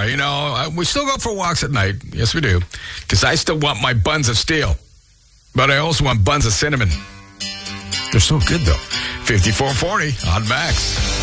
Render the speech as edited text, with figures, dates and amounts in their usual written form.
You know, we still go for walks at night. Yes, we do. Because I still want my buns of steel. But I also want buns of cinnamon. They're so good, though. 5440 on Max.